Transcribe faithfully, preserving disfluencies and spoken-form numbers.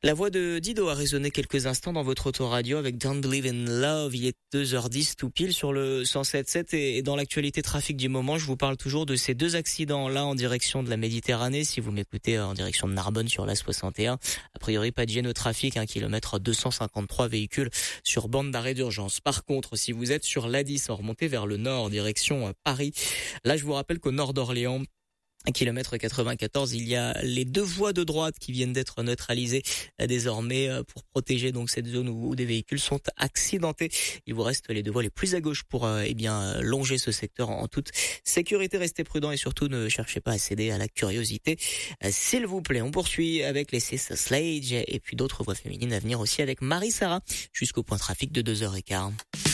La voix de Dido a résonné quelques instants dans votre autoradio avec Don't Believe in Love. Il est deux heures dix tout pile sur le cent sept virgule sept et dans l'actualité trafic du moment, je vous parle toujours de ces deux accidents là en direction de la Méditerranée. Si vous m'écoutez en direction de Narbonne sur l'A soixante et un, a priori pas de gêne au trafic, un kilomètre deux cent cinquante-trois véhicules sur bande d'arrêt d'urgence. Par contre, si vous êtes sur l'A dix en remontée vers le nord, direction Paris, là je vous rappelle qu'au nord d'Orléans, un kilomètre quatre-vingt-quatorze, il y a les deux voies de droite qui viennent d'être neutralisées désormais pour protéger donc cette zone où des véhicules sont accidentés. Il vous reste les deux voies les plus à gauche pour eh bien longer ce secteur en toute sécurité. Restez prudents et surtout ne cherchez pas à céder à la curiosité, s'il vous plaît. On poursuit avec les Sister Sledge et puis d'autres voix féminines à venir aussi avec Marie Sarah jusqu'au point trafic de deux heures quinze.